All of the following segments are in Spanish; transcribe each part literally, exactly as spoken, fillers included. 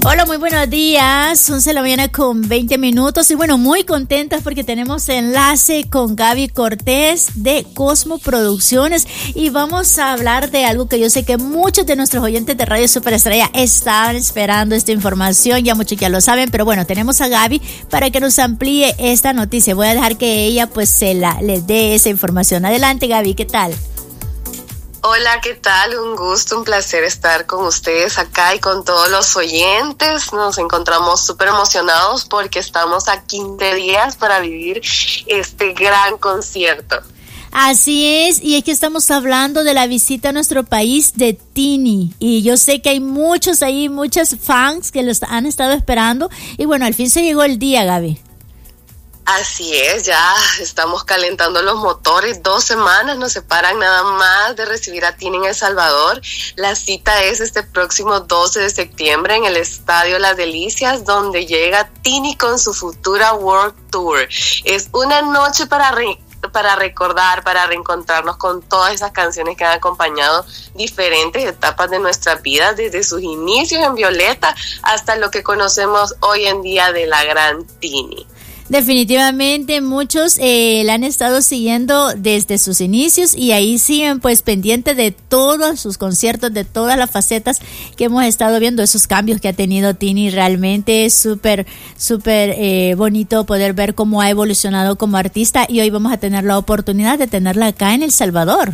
Hola, muy buenos días. once de la mañana con veinte minutos. Y bueno, muy contentas porque tenemos enlace con Gaby Cortés de Cosmo Producciones. Y vamos a hablar de algo que yo sé que muchos de nuestros oyentes de Radio Superestrella estaban esperando esta información. Ya muchos ya lo saben, pero bueno, tenemos a Gaby para que nos amplíe esta noticia. Voy a dejar que ella pues se la les dé esa información. Adelante, Gaby, ¿qué tal? Hola, ¿qué tal? Un gusto, un placer estar con ustedes acá y con todos los oyentes. Nos encontramos súper emocionados porque estamos a quince días para vivir este gran concierto. Así es, y es que estamos hablando de la visita a nuestro país de Tini, y yo sé que hay muchos ahí, muchos fans que los han estado esperando, y bueno, al fin se llegó el día, Gaby. Así es, ya estamos calentando los motores. Dos semanas nos separan nada más de recibir a Tini en El Salvador. La cita es este próximo doce de septiembre en el Estadio Las Delicias, donde llega Tini con su futura World Tour. Es una noche para re- para recordar, para reencontrarnos con todas esas canciones que han acompañado diferentes etapas de nuestra vida, desde sus inicios en Violeta hasta lo que conocemos hoy en día de la gran Tini. Definitivamente muchos eh, la han estado siguiendo desde sus inicios y ahí siguen pues pendientes de todos sus conciertos, de todas las facetas que hemos estado viendo, esos cambios que ha tenido Tini. Realmente es súper, súper eh, bonito poder ver cómo ha evolucionado como artista, y hoy vamos a tener la oportunidad de tenerla acá en El Salvador.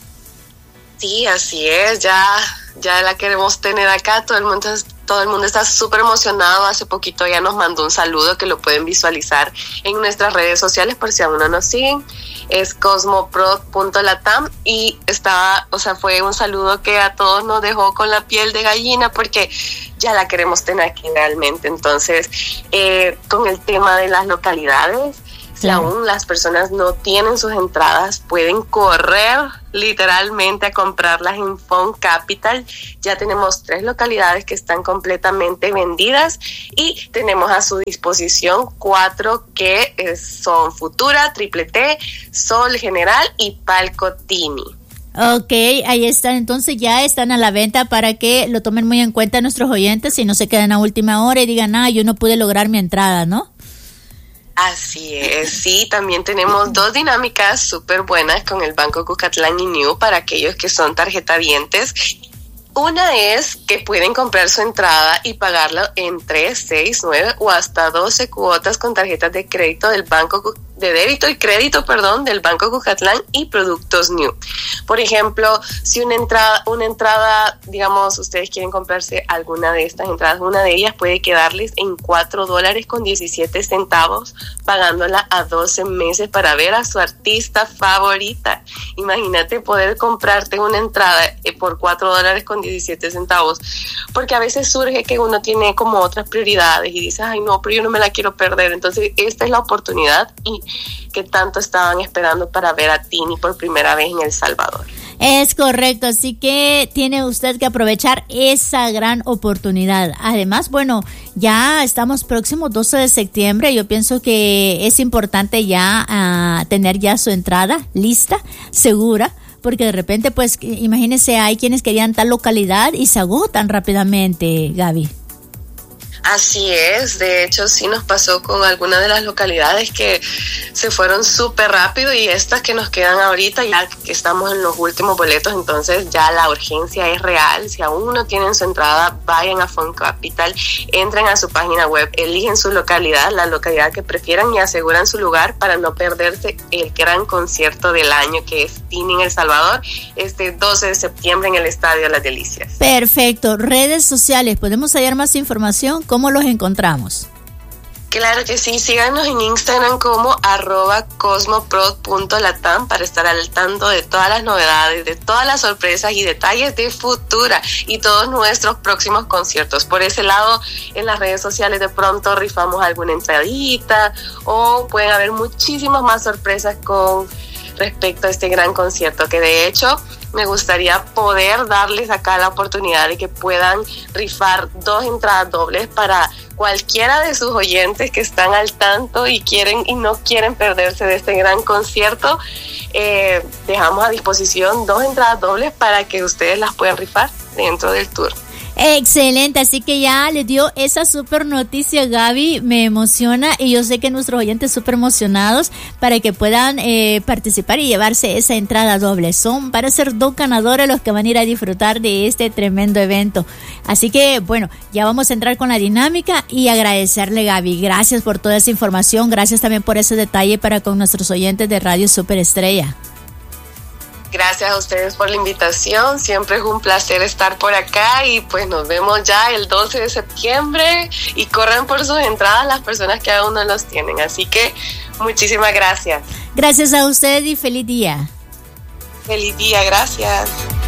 Sí, así es, ya, ya la queremos tener acá, todo el mundo Todo el mundo está súper emocionado. Hace poquito ya nos mandó un saludo que lo pueden visualizar en nuestras redes sociales por si aún no nos siguen. Es cosmoprod punto latam y estaba, o sea, fue un saludo que a todos nos dejó con la piel de gallina porque ya la queremos tener aquí realmente. Entonces, eh, con el tema de las localidades, si sí. aún las personas no tienen sus entradas, pueden correr literalmente a comprarlas en Fun Capital. Ya tenemos tres localidades que están completamente vendidas y tenemos a su disposición cuatro que eh, son Futura, Triple T, Sol General y Palco Tini. Ok, ahí están, entonces ya están a la venta para que lo tomen muy en cuenta nuestros oyentes y no se queden a última hora y digan, ah, yo no pude lograr mi entrada, ¿no? Así es, sí, también tenemos dos dinámicas súper buenas con el Banco Cucatlán y New para aquellos que son tarjetavientes. Una es que pueden comprar su entrada y pagarla en tres, seis, nueve o hasta doce cuotas con tarjetas de crédito del Banco de débito y crédito, perdón, del Banco Cucatlán y Productos New. Por ejemplo, si una entrada, una entrada, digamos, ustedes quieren comprarse alguna de estas entradas, una de ellas puede quedarles en cuatro dólares con diecisiete centavos, pagándola a doce meses para ver a su artista favorita. Imagínate poder comprarte una entrada por cuatro dólares con diecisiete centavos, porque a veces surge que uno tiene como otras prioridades y dice, ay no, pero yo no me la quiero perder. Entonces, esta es la oportunidad y que tanto estaban esperando para ver a Tini por primera vez en El Salvador. Es correcto, así que tiene usted que aprovechar esa gran oportunidad. Además, bueno, ya estamos próximos doce de septiembre, yo pienso que es importante ya uh, tener ya su entrada lista, segura, porque de repente, pues, imagínense, hay quienes querían tal localidad y se agotan rápidamente, Gaby. Así es, de hecho sí nos pasó con algunas de las localidades que se fueron súper rápido y estas que nos quedan ahorita ya que estamos en los últimos boletos, entonces ya la urgencia es real. Si aún no tienen su entrada, vayan a Fun Capital, entren a su página web, eligen su localidad, la localidad que prefieran y aseguran su lugar para no perderse el gran concierto del año que es Tini en El Salvador este doce de septiembre en el Estadio Las Delicias. Perfecto, redes sociales, ¿podemos hallar más información? ¿Cómo los encontramos? Claro que sí, síganos en Instagram como arroba cosmoprod punto latam para estar al tanto de todas las novedades, de todas las sorpresas y detalles de Futura y todos nuestros próximos conciertos. Por ese lado, en las redes sociales de pronto rifamos alguna entradita o pueden haber muchísimas más sorpresas con respecto a este gran concierto, que de hecho me gustaría poder darles acá la oportunidad de que puedan rifar dos entradas dobles para cualquiera de sus oyentes que están al tanto y quieren y no quieren perderse de este gran concierto. Eh, dejamos a disposición dos entradas dobles para que ustedes las puedan rifar dentro del tour. Excelente, así que ya le dio esa super noticia, Gaby, me emociona y yo sé que nuestros oyentes súper emocionados para que puedan eh, participar y llevarse esa entrada doble. Son para ser dos ganadores los que van a ir a disfrutar de este tremendo evento. Así que bueno, ya vamos a entrar con la dinámica y agradecerle, Gaby, gracias por toda esa información, gracias también por ese detalle para con nuestros oyentes de Radio Superestrella. Gracias a ustedes por la invitación, siempre es un placer estar por acá y pues nos vemos ya el doce de septiembre y corran por sus entradas las personas que aún no los tienen, así que muchísimas gracias. Gracias a ustedes y feliz día. Feliz día, gracias.